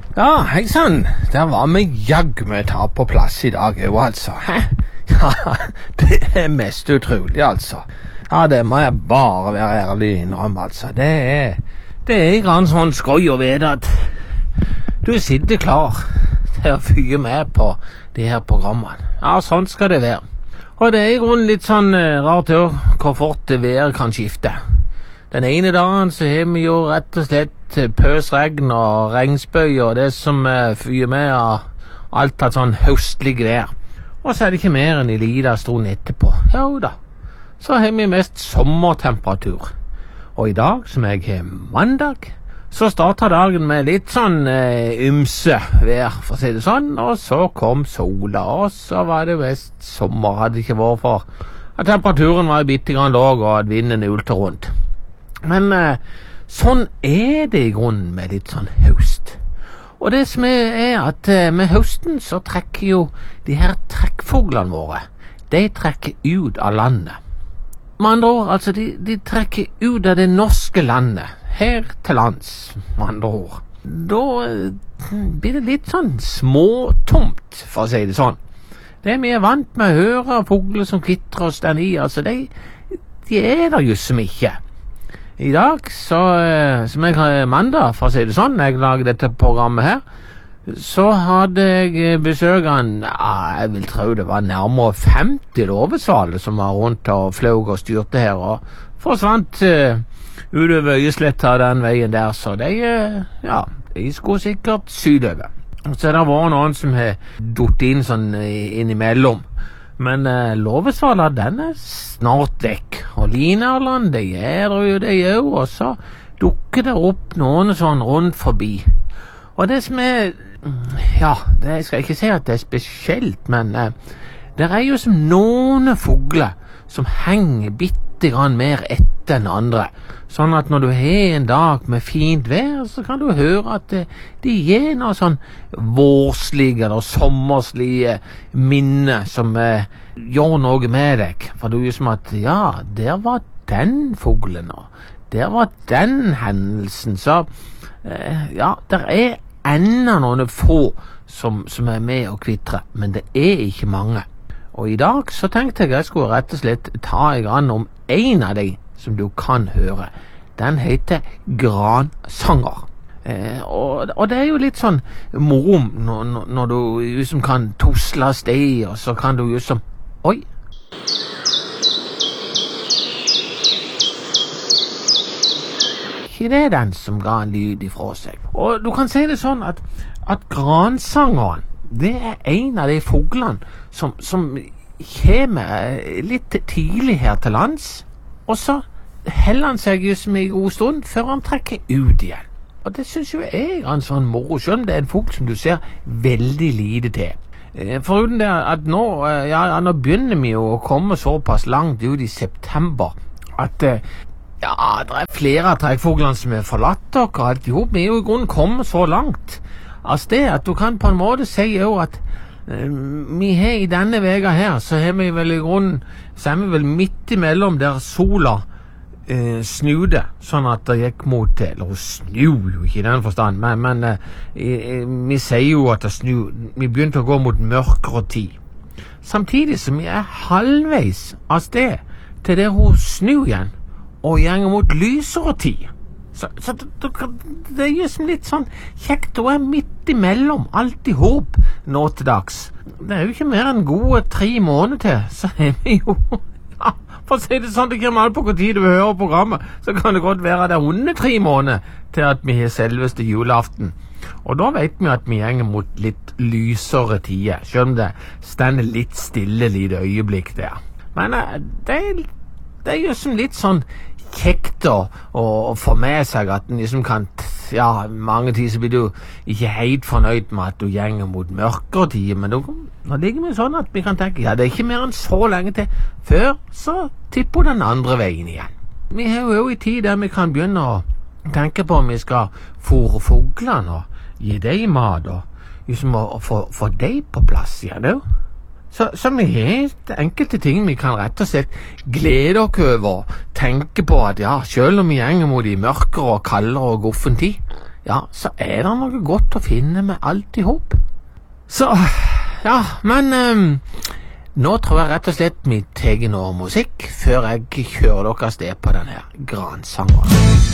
Ja, hei sann. Der var vi jaggu med ta på plass i dag, jo altså. Hæ? Ja, det er mest utrolig, altså. Ja, det må jeg bare være ærlig innrømme, altså. Det er grann sånn skoj å vite at du sitter klar til å fyre med på de her programmene. Ja, sånn skal det være. Og det er i grunnen litt sånn rart å hvor fort det været kan skifte. Den ene dagen så har vi jo rett og slett pøsregn og regnspøy og det som fyrer med av alt av sånn høstlig vær. Og så er det ikke mer enn en liten stund etterpå. Jo da, så har vi mest sommertemperatur. Og i dag, som jeg har mandag, så startet dagen med litt sånn ymse vær, for å si det sånn, og så kom sola, og så var det mest sommer, hadde ikke vært for at temperaturen var bitte grann låg og at vinden ulte rundt. Men sånn er det i grunnen med litt sånn høst. Og det som er at med høsten så trekker jo de her trekkfuglene våre, de trekker ut av landet. Med andre ord, altså de trekker ut av det norske landet, her til lands, med andre ord. Da blir det litt sånn småtomt, for å si det sånn. Det vi er vant med å høre fugler som kvitrer og stender i, altså de er der jo som ikke. I dag, som jeg har mandag, for å si det sånn, jeg lager dette programmet her, så hadde jeg besøk av jeg vil tro det var nærmere 50 låvesvaler som var rundt og fløg og styrte her, og forsvant utover Øyesletta den veien der, så de skulle sikkert sydover. Så det var noen som har dutt inn sånn innimellom. Men låvesvala, den er snart vekk. Og linerland, det gjør jo det òg, og så dukker det opp noen sånn rundt forbi. Og det som er, jeg skal ikke si at det er spesielt, men det er jo som noen fugler som henger bitte grann mer etter enn andre. Sånn at når du har en dag med fint vær, så kan du høre at de gir noe sånn vårslige eller sommerslige minner som gjør noe med deg. For du er jo som at, der var den fuglen, og der var den hendelsen. Så, der er enda noen få som er med og kvitrer, men det er ikke mange. Og i dag så tenkte jeg skulle rett og slett ta i grann om en av de som du kan høre. Den heter gransanger. Og det er jo litt sånn moro når du liksom kan tusle av sted, og så kan du liksom oi! Ikke det den som ga en lyd ifra seg. Og du kan si det sånn at gransangeren, det er en av de fuglene som kommer litt tidlig her til lands, og så heller han seg just med en god stund før han trekker ut igjen. Og det synes jo jeg er en sånn moro, selv om det er en fugl som du ser veldig lite til. Foruten det at nå begynner vi jo å komme såpass langt ut i september at det er flere av trekkfuglene som er forlatt dere, alt i hop. Vi er jo i grunnen kommet så langt av sted at du kan på en måte si jo at vi har i denne vega her, så har vi vel i grunnen, så er vi vel midt imellom der sola snude, sånn at det gikk mot, eller snu jo ikke i den forstand, men vi sier jo at det snu, vi begynte å gå mot mørkere tid. Samtidig som vi er halvveis av sted til der hun snu igjen, og gjenger mot lysere tid. Så det er jo som litt sånn kjekt å være midt imellom alt i hop nå til dags. Det er jo ikke mer enn gode 3 måneder til, så er vi jo for å si det sånn, det kommer alt på hvor tid du hører programmet, så kan det godt være det under 3 måneder til at vi har selveste julaften. Og da vet vi at vi gjenger mot litt lysere tider, selv om det stender litt stille lite øyeblikk der. Men det er jo som litt sånn kjekt å få med seg at den liksom kan, mange tider så blir du ikke helt fornøyd med at du gjenger mot mørkere tider, men nå ligger vi sånn at vi kan tenke, det er ikke mer enn så lenge til, før så tipper den andre veien igjen. Vi har jo i tid der vi kan begynne å tenke på om vi skal fôre fuglene og gi dem mat, og liksom å få dem på plass igjen, jo. Så vi har enkelte ting vi kan rett og slett glede oss over, tenke på at selv om vi gjenger mot de mørkere og kaldere og guffen tid, ja, så er det noe godt å finne med alt i hop. Så, ja, men nå tror jeg rett og slett vi tar noe musikk før jeg kjører dere av sted på denne gransangeren.